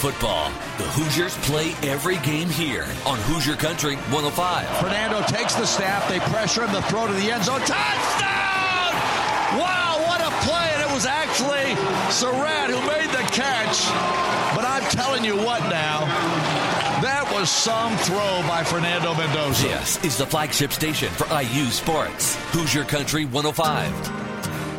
football. The Hoosiers play every game here on Hoosier Country 105. Fernando takes the snap. They pressure him. The throw to the end zone. Touchdown! Wow, what a play. And it was actually Surratt who made the catch. But I'm telling you what now. That was some throw by Fernando Mendoza. This is the flagship station for IU Sports. Hoosier Country 105.